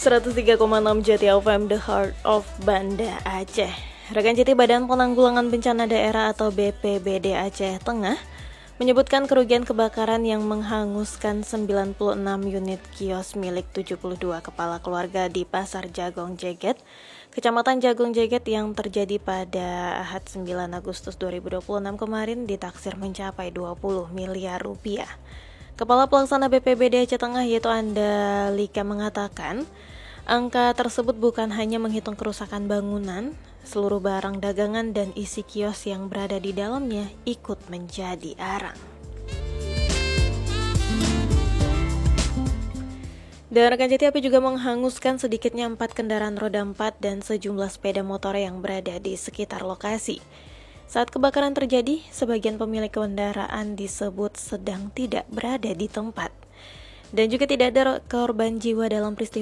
103,6 Jati FM, The Heart of Banda Aceh. Rekan Jati, Badan Penanggulangan Bencana Daerah atau BPBD Aceh Tengah menyebutkan kerugian kebakaran yang menghanguskan 96 unit kios milik 72 kepala keluarga di Pasar Jagong Jeget, Kecamatan Jagong Jeget yang terjadi pada Ahad 9 Agustus 2026 kemarin ditaksir mencapai 20 miliar rupiah. Kepala Pelaksana BPBD Aceh Tengah yaitu Andalika mengatakan, angka tersebut bukan hanya menghitung kerusakan bangunan, seluruh barang dagangan dan isi kios yang berada di dalamnya ikut menjadi arang. Dan rekan Jati, api juga menghanguskan sedikitnya 4 kendaraan roda 4 dan sejumlah sepeda motor yang berada di sekitar lokasi. Saat kebakaran terjadi, sebagian pemilik kendaraan disebut sedang tidak berada di tempat. Dan juga tidak ada korban jiwa dalam peristiwa